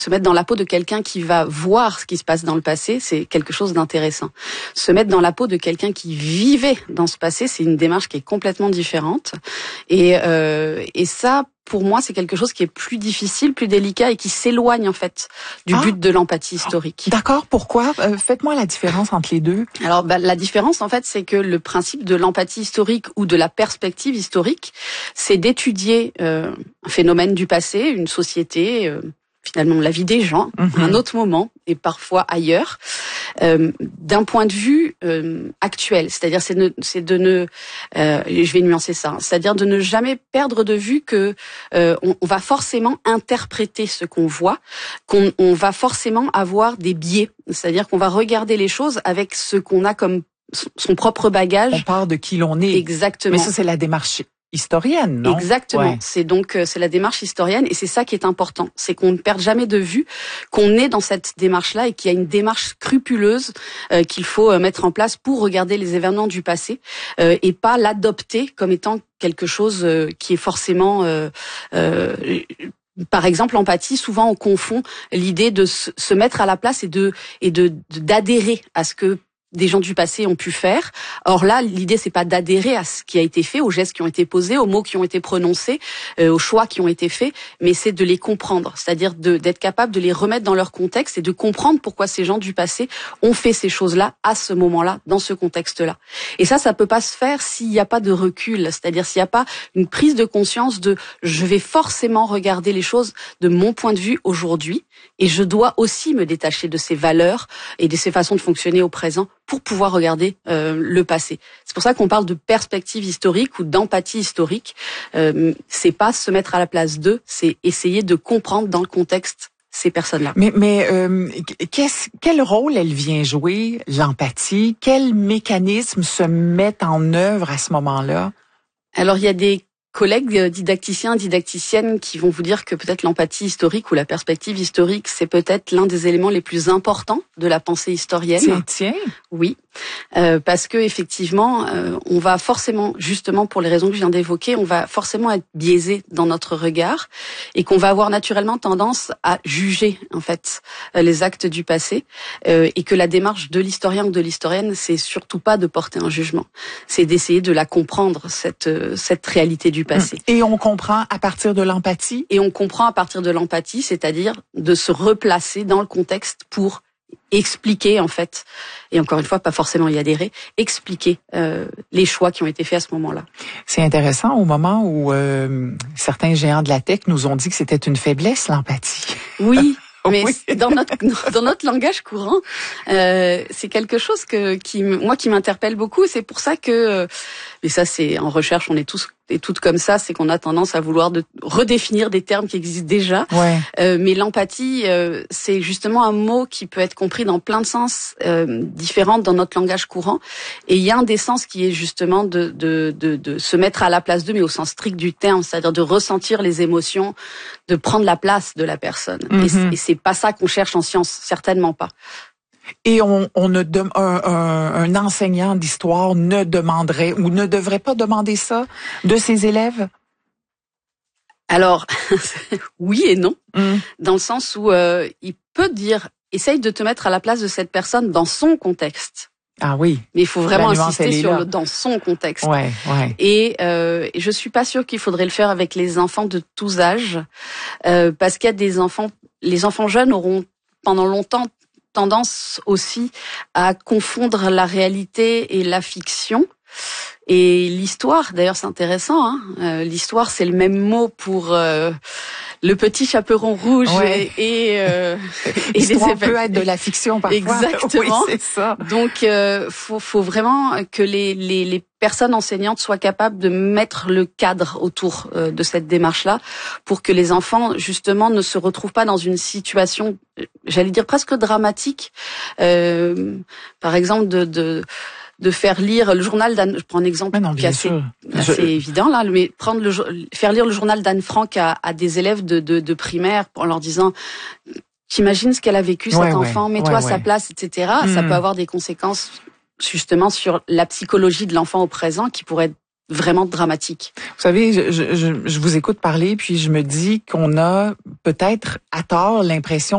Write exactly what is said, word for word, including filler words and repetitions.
Se mettre dans la peau de quelqu'un qui va voir ce qui se passe dans le passé, c'est quelque chose d'intéressant. Se mettre dans la peau de quelqu'un qui vivait dans ce passé, c'est une démarche qui est complètement différente. Et, euh, et ça, pour moi, c'est quelque chose qui est plus difficile, plus délicat et qui s'éloigne en fait du ah. but de l'empathie historique. D'accord, pourquoi? Euh, faites-moi la différence entre les deux. Alors, bah, la différence en fait, c'est que le principe de l'empathie historique ou de la perspective historique, c'est d'étudier euh, un phénomène du passé, une société... Euh, finalement la vie des gens, mmh. à un autre moment et parfois ailleurs, euh, d'un point de vue euh, actuel. C'est-à-dire, c'est, ne, c'est de ne, euh, je vais nuancer ça, hein, c'est-à-dire de ne jamais perdre de vue que euh, on, on va forcément interpréter ce qu'on voit, qu'on on va forcément avoir des biais. C'est-à-dire qu'on va regarder les choses avec ce qu'on a comme son propre bagage. On part de qui l'on est. Exactement. Mais ça, c'est la démarche historienne, non? Exactement. Ouais. C'est donc c'est la démarche historienne et c'est ça qui est important, c'est qu'on ne perde jamais de vue qu'on est dans cette démarche-là et qu'il y a une démarche scrupuleuse euh, qu'il faut euh, mettre en place pour regarder les événements du passé euh, et pas l'adopter comme étant quelque chose euh, qui est forcément euh, euh, par exemple, l'empathie, souvent on confond l'idée de se mettre à la place et de et de d'adhérer à ce que des gens du passé ont pu faire. Or là, l'idée c'est pas d'adhérer à ce qui a été fait, aux gestes qui ont été posés, aux mots qui ont été prononcés, euh, aux choix qui ont été faits, mais c'est de les comprendre, c'est-à-dire de, d'être capable de les remettre dans leur contexte et de comprendre pourquoi ces gens du passé ont fait ces choses-là à ce moment-là, dans ce contexte-là. Et ça, ça peut pas se faire s'il n'y a pas de recul, c'est-à-dire s'il n'y a pas une prise de conscience de je vais forcément regarder les choses de mon point de vue aujourd'hui et je dois aussi me détacher de ces valeurs et de ces façons de fonctionner au présent pour pouvoir regarder euh, le passé. C'est pour ça qu'on parle de perspective historique ou d'empathie historique. Euh, c'est pas se mettre à la place d'eux, c'est essayer de comprendre dans le contexte ces personnes-là. Mais, mais euh, qu'est-ce, quel rôle elle vient jouer, l'empathie? Quels mécanismes se mettent en œuvre à ce moment-là? Alors, il y a des collègues didacticiens, didacticiennes qui vont vous dire que peut-être l'empathie historique ou la perspective historique, c'est peut-être l'un des éléments les plus importants de la pensée historienne. Tiens, tiens. Oui, euh, parce que effectivement, euh, on va forcément, justement pour les raisons que je viens d'évoquer, on va forcément être biaisé dans notre regard et qu'on va avoir naturellement tendance à juger en fait les actes du passé euh, et que la démarche de l'historien ou de l'historienne, c'est surtout pas de porter un jugement, c'est d'essayer de la comprendre cette cette réalité du passé. Et on comprend à partir de l'empathie? Et on comprend à partir de l'empathie, c'est-à-dire de se replacer dans le contexte pour expliquer en fait, et encore une fois, pas forcément y adhérer, expliquer euh, les choix qui ont été faits à ce moment-là. C'est intéressant au moment où euh, certains géants de la tech nous ont dit que c'était une faiblesse, l'empathie. Oui. Mais oui. dans notre dans notre langage courant, euh, c'est quelque chose que qui moi qui m'interpelle beaucoup. C'est pour ça que, mais ça c'est en recherche, on est tous et toutes comme ça, c'est qu'on a tendance à vouloir de redéfinir des termes qui existent déjà. Ouais. Euh, mais l'empathie, euh, c'est justement un mot qui peut être compris dans plein de sens euh, différents dans notre langage courant. Et il y a un des sens qui est justement de de de, de se mettre à la place d'eux, mais au sens strict du terme, c'est-à-dire de ressentir les émotions, de prendre la place de la personne. Mm-hmm. Et, et c'est pas ça qu'on cherche en science, certainement pas. Et on, on ne de, un, un, un enseignant d'histoire ne demanderait ou ne devrait pas demander ça de ses élèves? Alors, oui et non, mm. dans le sens où euh, il peut dire, essaye de te mettre à la place de cette personne dans son contexte. Ah oui. Mais il faut vraiment La nuance, insister sur là. le dans son contexte. Ouais, ouais. Et euh, je suis pas sûre qu'il faudrait le faire avec les enfants de tous âges, euh, parce qu'il y a des enfants, les enfants jeunes auront pendant longtemps tendance aussi à confondre la réalité et la fiction. Et l'histoire, d'ailleurs c'est intéressant, hein, euh, l'histoire c'est le même mot pour euh, le petit chaperon rouge ouais. et, et, euh, et l'histoire peut être de la fiction parfois. Exactement. Oui, c'est ça. Donc euh, faut, faut vraiment que les, les, les personnes enseignantes soient capables de mettre le cadre autour euh, de cette démarche-là pour que les enfants justement ne se retrouvent pas dans une situation, j'allais dire presque dramatique, euh, par exemple de, de de faire lire le journal d'Anne, je prends un exemple non, qui est assez, assez je... évident là, mais prendre le faire lire le journal d'Anne Frank à, à des élèves de, de, de primaire en leur disant t'imagines ce qu'elle a vécu ouais, cet enfant, ouais, mets-toi ouais, à sa ouais. place, et cetera. Mm. Ça peut avoir des conséquences justement sur la psychologie de l'enfant au présent qui pourrait être vraiment dramatique. Vous savez, je, je, je vous écoute parler puis je me dis qu'on a peut-être à tort l'impression